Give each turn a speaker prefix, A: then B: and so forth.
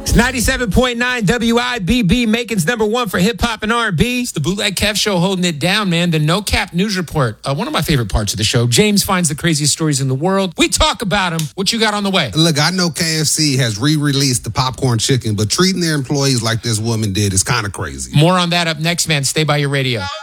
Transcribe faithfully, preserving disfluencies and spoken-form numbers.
A: It's ninety-seven point nine W I B B, Macon's number one for hip-hop and R and B.
B: It's the Bootleg Kev Show holding it down, man. The No Cap News Report. Uh, one of my favorite parts of the show. James finds the craziest stories in the world. We talk about them. What you got on the way?
C: Look, I know K F C has re-released the popcorn chicken, but treating their employees like this woman did is kind of crazy.
B: More on that up next, man. Stay by your radio.